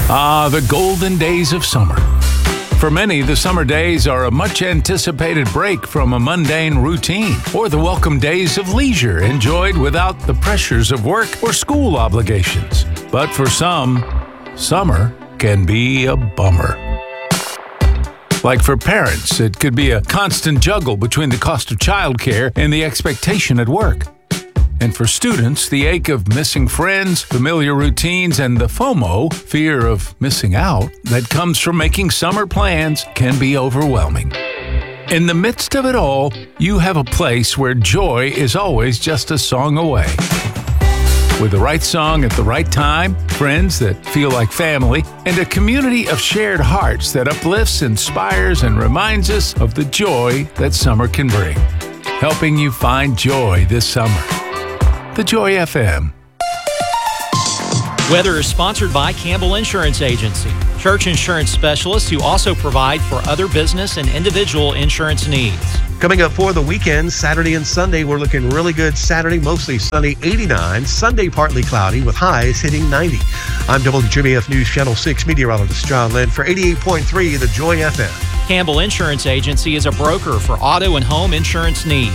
Ah, the golden days of summer. For many, the summer days are a much-anticipated break from a mundane routine, or the welcome days of leisure enjoyed without the pressures of work or school obligations. But for some, summer can be a bummer. Like for parents, it could be a constant juggle between the cost of childcare and the expectation at work. And for students, the ache of missing friends, familiar routines, and the FOMO, fear of missing out, that comes from making summer plans can be overwhelming. In the midst of it all, you have a place where joy is always just a song away. With the right song at the right time, friends that feel like family, and a community of shared hearts that uplifts, inspires, and reminds us of the joy that summer can bring. Helping you find joy this summer. The Joy FM. Weather is sponsored by Campbell Insurance Agency, church insurance specialists who also provide for other business and individual insurance needs. Coming up for the weekend, Saturday and Sunday, we're looking really good. Saturday, mostly sunny, 89. Sunday, partly cloudy with highs hitting 90. I'm WJBF News Channel 6 meteorologist John Lynn for 88.3 The Joy FM. Campbell Insurance Agency is a broker for auto and home insurance needs.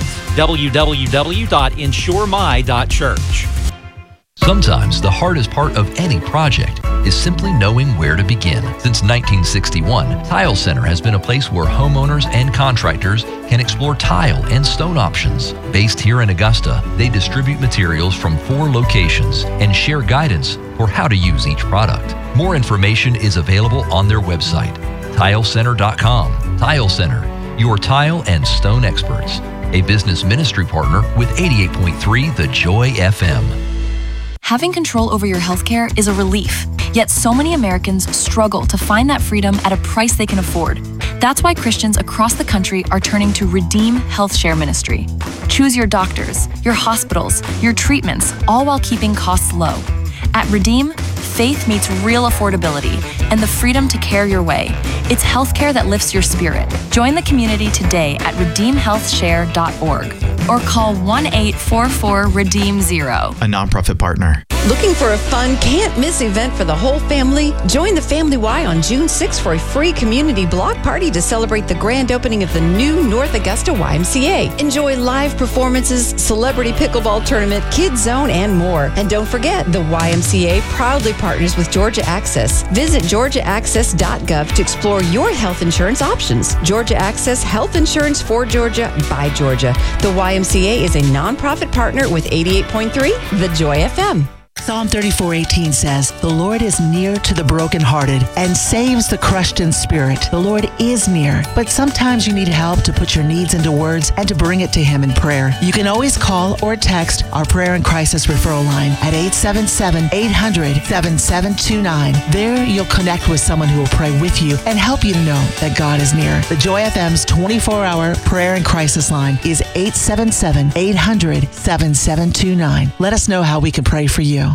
www.insuremy.church. Sometimes the hardest part of any project is simply knowing where to begin. Since 1961, Tile Center has been a place where homeowners and contractors can explore tile and stone options. Based here in Augusta, they distribute materials from 4 locations and share guidance for how to use each product. More information is available on their website, tilecenter.com. Tile Center, your tile and stone experts. A business ministry partner with 88.3 The Joy FM. Having control over your healthcare is a relief, yet so many Americans struggle to find that freedom at a price they can afford. That's why Christians across the country are turning to Redeem Health Share Ministry. Choose your doctors, your hospitals, your treatments, all while keeping costs low. At Redeem, faith meets real affordability and the freedom to care your way. It's healthcare that lifts your spirit. Join the community today at redeemhealthshare.org or call 1-844-REDEEM-0. A nonprofit partner. Looking for a fun, can't-miss event for the whole family? Join the Family Y on June 6th for a free community block party to celebrate the grand opening of the new North Augusta YMCA. Enjoy live performances, celebrity pickleball tournament, kids zone, and more. And don't forget, the YMCA proudly partners with Georgia Access. Visit georgiaaccess.gov to explore your health insurance options. Georgia Access, health insurance for Georgia, by Georgia. The YMCA is a nonprofit partner with 88.3 The Joy FM. Psalm 34:18 says, "The Lord is near to the brokenhearted and saves the crushed in spirit." The Lord is near, but sometimes you need help to put your needs into words and to bring it to Him in prayer. You can always call or text our Prayer and Crisis Referral Line at 877-800-7729. There you'll connect with someone who will pray with you and help you to know that God is near. The Joy FM's 24-hour Prayer and Crisis Line is 877-800-7729. Let us know how we can pray for you.